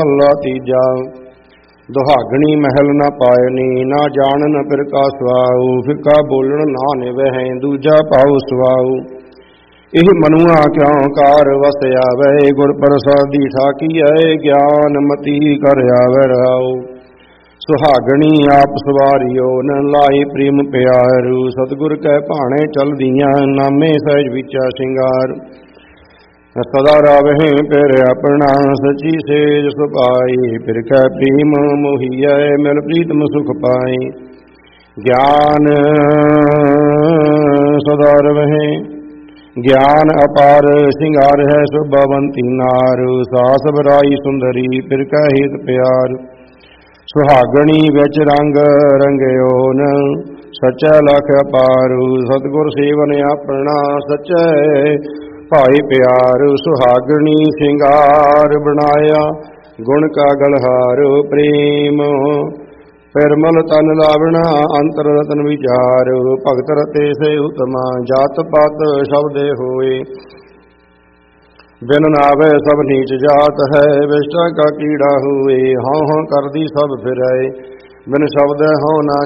ਮਹਲਾ ਤੀਜਾ। ਦੁਹਾਗਣੀ ਮਹਿਲ ਨ ਪਾਇਨੀ, ਨਾ ਜਾਣਨ ਫਿਰ ਕਾ ਸੁਆਉ। ਫਿੱਕਾ ਬੋਲਣ ਨਾ ਨਿਵਹਿ, ਦੂਜਾ ਪਾਉ ਸੁਆਉ। ਇਹ ਮਨੁਆ ਕਿਉ ਕਾਰ ਵਸ ਆਵੈ, ਗੁਰ ਪ੍ਰਸਾਦੀ ਠਾਕੀਐ। ਗਿਆਨ ਮਤੀ ਕਰ ਆਵੈ ਰਾਉ। ਸੁਹਾਗਣੀ ਆਪ ਸਵਾਰਿਓ, ਨ ਲਾਈ ਪ੍ਰੇਮ ਪਿਆਰੂ। ਸਤਿਗੁਰ ਕੈ ਭਾਣੇ ਚਲਦੀਆਂ, ਨਾਮੇ ਸਹਿਜ ਵਿਚਾ ਸਿੰਗਾਰ। ਸਦਾ ਰਾਵਹਿ ਪਿਰ ਆਪਣਾ, ਸਚੀ ਸੇਜ ਸੁਭਾਈ। ਫਿਰ ਕੈ ਪ੍ਰੀਮ ਮੋਹੀਐ, ਮਿਲ ਪ੍ਰੀਤਮ ਸੁਖ ਪਾਈ। ਗਿਆਨ ਸਦਾ ਰਵਹਿ, ਗਿਆਨ ਅਪਾਰ ਸਿੰਗਾਰ ਹੈ। ਸ਼ੋਭਾਵੰਤੀ ਨਾਰ, ਸਾਸ ਬਰਾਈ ਸੁੰਦਰੀ। ਫਿਰ ਕੈ ਹੇਤ ਪਿਆਰ। ਸੁਹਾਗਣੀ ਵਿੱਚ ਰੰਗ ਰੰਗਿਓਨ, ਸਚੈ ਲਖ ਅਪਾਰੂ। ਸਤਿਗੁਰ ਸੇਵਨ ਆਪਣਾ, ਸਚੈ ਭਾਈ ਪਿਆਰ। ਸੁਹਾਗਣੀ ਸਿੰਗਾਰ ਬਣਾਇਆ, ਗੁਣ ਕਾ ਗਲਹਾਰ। ਪ੍ਰੇਮ ਪਿਰਮਲ ਤਨ ਲਾਵਣਾ, ਅੰਤਰ ਰਤਨ ਵਿਚਾਰ। ਭਗਤ ਰਤੇ ਸੇ ਉਤਮਾ, ਜਾਤ ਪਾਤ ਸ਼ਬਦੇ ਹੋਏ। ਬਿਨ ਨਾਵੇ ਸਭ ਨੀਚ ਜਾਤ ਹੈ, ਵਿਸ਼ਟਾ ਕਾ ਕੀੜਾ ਹੋਏ। ਹਉ ਹਉ ਕਰਦੀ ਸਭ ਫਿਰੈ, ਬਿਨ ਸ਼ਬਦ ਹਉ ਨਾ